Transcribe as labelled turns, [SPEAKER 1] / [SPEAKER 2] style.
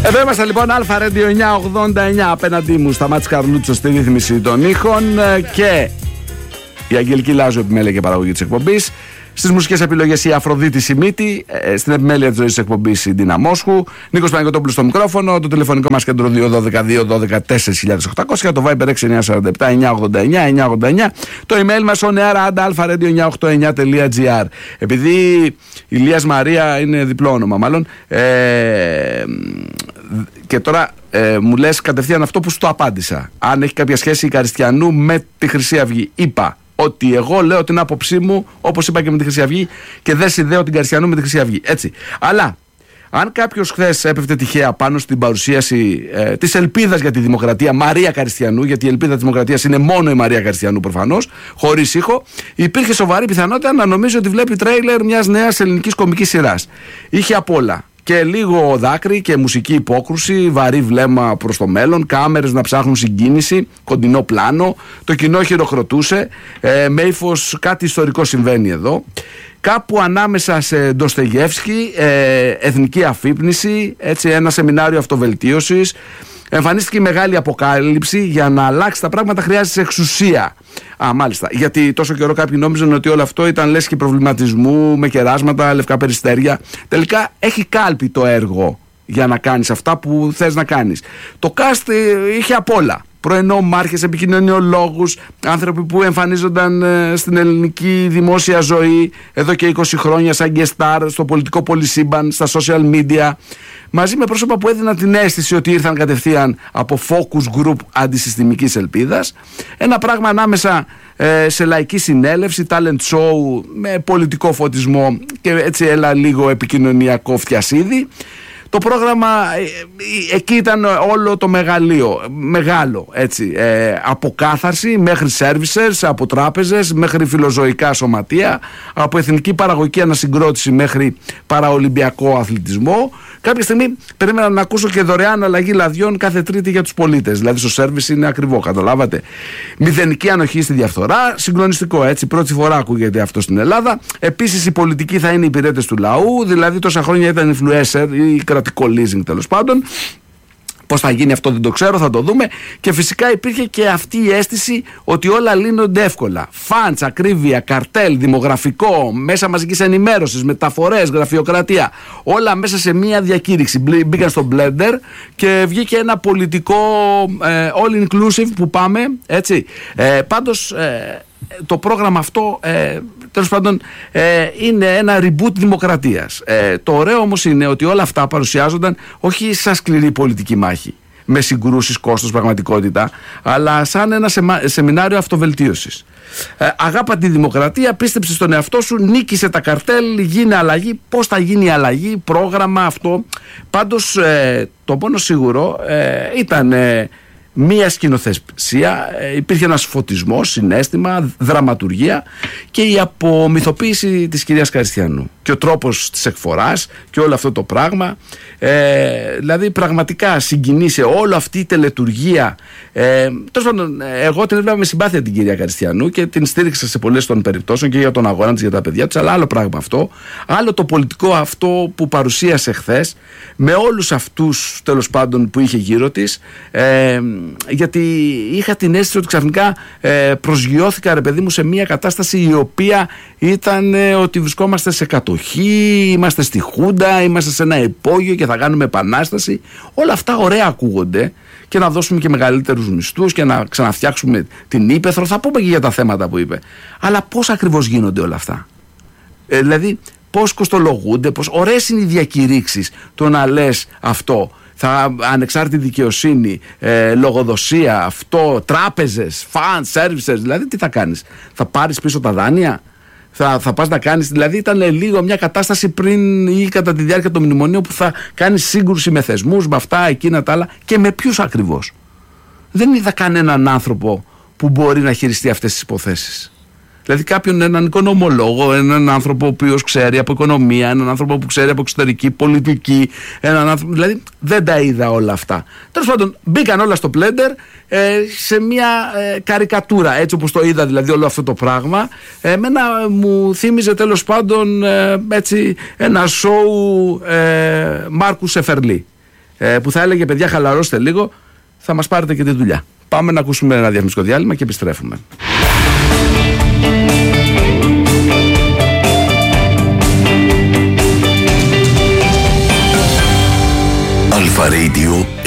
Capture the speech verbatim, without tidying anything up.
[SPEAKER 1] Εδώ είμαστε λοιπόν, Αλφα Radio εννιακόσια ογδόντα εννιά. Απέναντί μου Σταμάτης Καρλούτσος στη ρύθμιση των ήχων και η Αγγελική Λάζου, επιμέλεια και παραγωγή της εκπομπής. Στις μουσικές επιλογές η Αφροδίτη Σιμίτη, στην επιμέλεια της ροής της εκπομπής η Ντίνα Μόσχου, Νίκος Παναγιωτόπουλος στο μικρόφωνο, το τηλεφωνικό μας κέντρο δύο ένα δύο δύο ένα δύο τέσσερα οκτώ μηδέν μηδέν, το Viber έξι εννιά τέσσερα επτά εννιακόσια ογδόντα εννιά εννιακόσια ογδόντα εννιά, το email μας on air at alpha radio εννιακόσια ογδόντα εννιά τελεία gr. Επειδή η Λίας Μαρία είναι διπλό όνομα μάλλον, ε, και τώρα ε, μου λες κατευθείαν αυτό που σου το απάντησα, αν έχει κάποια σχέση η Καριστιανού με τη Χρυσή Αυγή. Είπα ότι εγώ λέω την άποψή μου, όπως είπα και με τη Χρυσή Αυγή, και δεν συνδέω την Καριστιανού με τη Χρυσή Αυγή. Έτσι. Αλλά αν κάποιος χθες έπεφτε τυχαία πάνω στην παρουσίαση ε, της ελπίδας για τη δημοκρατία Μαρία Καριστιανού, γιατί η ελπίδα της δημοκρατίας είναι μόνο η Μαρία Καριστιανού προφανώς, χωρίς ήχο, υπήρχε σοβαρή πιθανότητα να νομίζει ότι βλέπει τρέιλερ μιας νέας ελληνικής κομικής σειράς. Είχε απ' όλα. Και λίγο δάκρυ και μουσική υπόκρουση, βαρύ βλέμμα προς το μέλλον, κάμερες να ψάχνουν συγκίνηση, κοντινό πλάνο, το κοινό χειροκροτούσε, ε, με ύφος κάτι ιστορικό συμβαίνει εδώ. Κάπου ανάμεσα σε Ντοστογεύσκι, ε, εθνική αφύπνιση, έτσι, ένα σεμινάριο αυτοβελτίωσης. Εμφανίστηκε η μεγάλη αποκάλυψη. Για να αλλάξει τα πράγματα χρειάζεται εξουσία. Α, μάλιστα. Γιατί τόσο καιρό κάποιοι νόμιζαν ότι όλο αυτό ήταν λέσχη προβληματισμού, με κεράσματα, λευκά περιστέρια. Τελικά έχει κάλπη το έργο για να κάνεις αυτά που θες να κάνεις. Το cast είχε απ' όλα. Προενόμαρχες, επικοινωνιολόγους, άνθρωποι που εμφανίζονταν ε, στην ελληνική δημόσια ζωή εδώ και είκοσι χρόνια σαν guest star στο πολιτικό πολυσύμπαν, στα social media, μαζί με πρόσωπα που έδιναν την αίσθηση ότι ήρθαν κατευθείαν από focus group αντισυστημικής ελπίδας. Ένα πράγμα ανάμεσα ε, σε λαϊκή συνέλευση, talent show με πολιτικό φωτισμό και έτσι έλα λίγο επικοινωνιακό φτιασίδι. Το πρόγραμμα, εκεί ήταν όλο το μεγαλείο, μεγάλο, έτσι, ε, από κάθαρση μέχρι services, από τράπεζες μέχρι φιλοζωικά σωματεία, από εθνική παραγωγική ανασυγκρότηση μέχρι παραολυμπιακό αθλητισμό. Κάποια στιγμή περίμενα να ακούσω και δωρεάν αλλαγή λαδιών κάθε Τρίτη για τους πολίτες. Δηλαδή στο σέρβις είναι ακριβό, καταλάβατε. Μηδενική ανοχή στη διαφθορά, συγκλονιστικό, έτσι. Πρώτη φορά ακούγεται αυτό στην Ελλάδα. Επίσης οι πολιτικοί θα είναι οι υπηρέτες του λαού, δηλαδή τόσα χρόνια ήταν influencer ή κρατικό leasing τέλος πάντων. Πώς θα γίνει αυτό δεν το ξέρω, θα το δούμε. Και φυσικά υπήρχε και αυτή η αίσθηση ότι όλα λύνονται εύκολα. Φαντς, ακρίβεια, καρτέλ, δημογραφικό, μέσα μαζικής ενημέρωσης, μεταφορές, γραφειοκρατία. Όλα μέσα σε μία διακήρυξη. Μπήκαν στο blender και βγήκε ένα πολιτικό ε, all inclusive που πάμε. Έτσι. Ε, πάντως ε, το πρόγραμμα αυτό ε, τέλος πάντων ε, είναι ένα reboot δημοκρατίας. Ε, το ωραίο όμως είναι ότι όλα αυτά παρουσιάζονταν όχι σαν σκληρή πολιτική μάχη με συγκρούσεις, κόστος, πραγματικότητα, αλλά σαν ένα σεμα, σεμινάριο αυτοβελτίωσης. Ε, αγάπα τη δημοκρατία, πίστεψε στον εαυτό σου, νίκησε τα καρτέλ, γίνει αλλαγή. Πώς θα γίνει η αλλαγή, πρόγραμμα αυτό. Πάντως ε, το μόνο σίγουρο ε, ήταν ε, μία σκηνοθεσία, υπήρχε ένας φωτισμός, συναίσθημα, δραματουργία και η απομυθοποίηση της κυρίας Καριστιανού και ο τρόπος της εκφοράς και όλο αυτό το πράγμα, ε, δηλαδή πραγματικά συγκινήσε όλη αυτή η τελετουργία. ε, Τέλος πάντων, εγώ την έβλεπα με συμπάθεια την κυρία Καριστιανού και την στήριξα σε πολλές των περιπτώσεων και για τον αγώνα της, για τα παιδιά της, αλλά άλλο πράγμα αυτό, άλλο το πολιτικό αυτό που παρουσίασε χθες με όλους αυτούς τέλος πάντων που είχε γύρω της. ε, γιατί είχα την αίσθηση ότι ξαφνικά ε, προσγειώθηκα, ρε παιδί μου, σε μια κατάσταση η οποία ήταν ε, ότι βρισκόμαστε σε κατοχή, είμαστε στη Χούντα, είμαστε σε ένα υπόγειο και θα κάνουμε επανάσταση. Όλα αυτά ωραία ακούγονται, και να δώσουμε και μεγαλύτερους μισθούς και να ξαναφτιάξουμε την ύπαιθρο. Θα πούμε και για τα θέματα που είπε. Αλλά πώς ακριβώς γίνονται όλα αυτά? Ε, δηλαδή πώς κοστολογούνται, πώς ωραίες είναι οι διακηρύξεις, το να λες αυτό. Θα ανεξάρτητη δικαιοσύνη, ε, λογοδοσία, αυτό, τράπεζες, funds, services, δηλαδή τι θα κάνεις? Θα πάρεις πίσω τα δάνεια? Θα, θα πας να κάνεις, δηλαδή ήταν λίγο μια κατάσταση πριν ή κατά τη διάρκεια των μνημονίων που θα κάνεις σύγκρουση με θεσμούς, με αυτά, εκείνα, τα άλλα, και με ποιους ακριβώς? Δεν είδα κανέναν άνθρωπο που μπορεί να χειριστεί αυτές τις υποθέσεις. Δηλαδή κάποιον, έναν οικονομολόγο, έναν άνθρωπο ο οποίος ξέρει από οικονομία, έναν άνθρωπο που ξέρει από εξωτερική πολιτική, έναν άνθρωπο, δηλαδή δεν τα είδα όλα αυτά. Τέλος πάντων, μπήκαν όλα στο πλέντερ ε, σε μια ε, καρικατούρα, έτσι όπως το είδα δηλαδή όλο αυτό το πράγμα. Εμένα μου θύμιζε τέλος πάντων ε, έτσι, ένα σοου ε, Μάρκου Σεφερλί. ε, που θα έλεγε παιδιά, χαλαρώστε λίγο, θα μας πάρετε και τη δουλειά. Πάμε να ακούσουμε ένα διαφημιστικό διάλειμμα και επιστρέφουμε.
[SPEAKER 2] Αλφα Radio